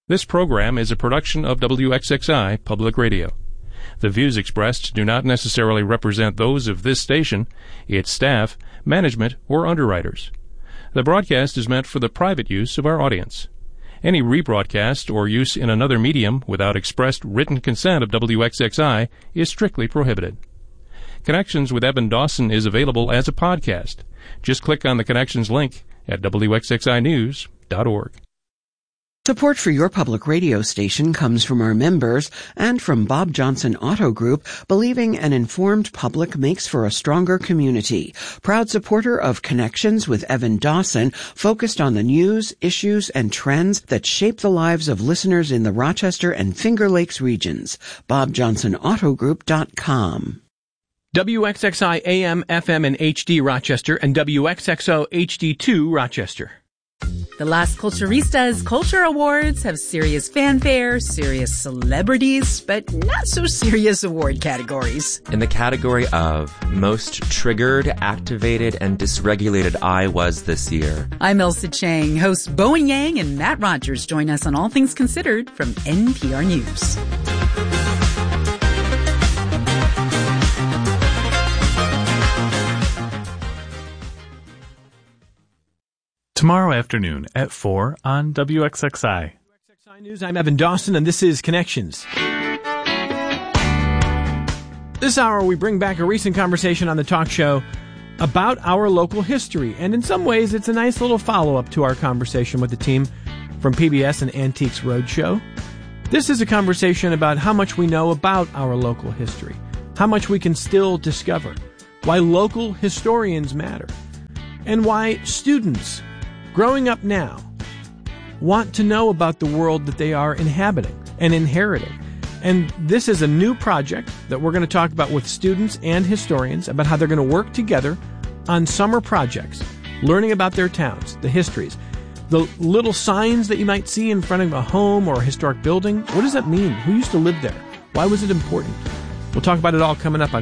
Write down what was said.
This program is a production of WXXI Public Radio. The views expressed do not necessarily represent those of this station, its staff, management, or underwriters. The broadcast is meant for the private use of our audience. Any rebroadcast or use in another medium without expressed written consent of WXXI is strictly prohibited. Connections with Evan Dawson is available as a podcast. Just click on the Connections link at WXXInews.org. Support for your public radio station comes from our members and from Bob Johnson Auto Group, believing an informed public makes for a stronger community. Proud supporter of Connections with Evan Dawson, focused on the news, issues, and trends that shape the lives of listeners in the Rochester and Finger Lakes regions. BobJohnsonAutoGroup.com. WXXI AM, FM, and HD Rochester, and WXXO HD2 Rochester. The Las Culturistas Culture Awards have serious fanfare, serious celebrities, but not so serious award categories. In the category of Most Triggered, Activated, and Dysregulated I Was this year. I'm Elsa Chang. Hosts Bowen Yang and Matt Rogers join us on All Things Considered from NPR News. Tomorrow afternoon at 4 on WXXI. WXXI News, I'm Evan Dawson, and this is Connections. This hour, we bring back a recent conversation on the talk show about our local history, and in some ways, it's a nice little follow-up to our conversation with the team from PBS and Antiques Roadshow. This is a conversation about how much we know about our local history, how much we can still discover, why local historians matter, and why students growing up now want to know about the world that they are inhabiting and inheriting. And this is a new project that we're going to talk about with students and historians about how they're going to work together on summer projects, learning about their towns, the histories, the little signs that you might see in front of a home or a historic building. What does that mean? Who used to live there? Why was it important? We'll talk about it all coming up on